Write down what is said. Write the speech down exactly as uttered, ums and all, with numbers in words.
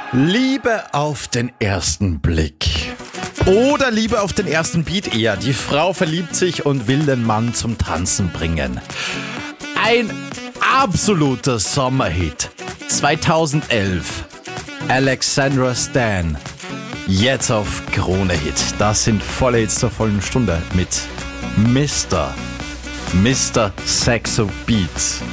Liebe auf den ersten Blick. Oder Liebe auf den ersten Beat eher. Die Frau verliebt sich und will den Mann zum Tanzen bringen. Ein absoluter Sommerhit. zweitausendelf. Alexandra Stan. Jetzt auf Krone Hit. Das sind volle Hits zur vollen Stunde mit Mister Mister Saxo Beats.